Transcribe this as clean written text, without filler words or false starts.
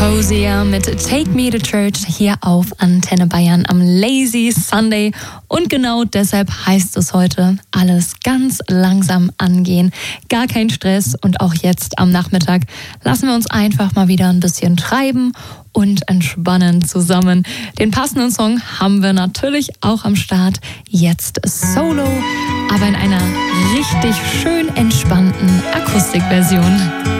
Hosea mit Take Me to Church hier auf Antenne Bayern am Lazy Sunday. Und genau deshalb heißt es heute, alles ganz langsam angehen. Gar kein Stress und auch jetzt am Nachmittag lassen wir uns einfach mal wieder ein bisschen treiben und entspannen zusammen. Den passenden Song haben wir natürlich auch am Start. Jetzt Solo, aber in einer richtig schön entspannten Akustikversion.